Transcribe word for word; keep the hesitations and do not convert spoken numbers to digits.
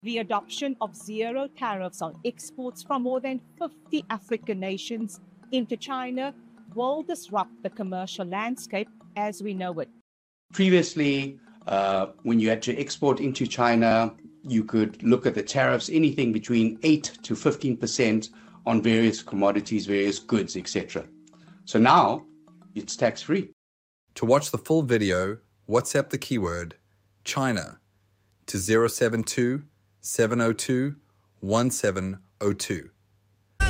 The adoption of zero tariffs on exports from more than fifty African nations into China will disrupt the commercial landscape as we know it. Previously, uh, when you had to export into China, you could look at the tariffs, anything between eight to fifteen percent on various commodities, various goods, et cetera. So now it's tax-free. To watch the full video, WhatsApp the keyword China to zero seven two, seven zero two, one seven zero two.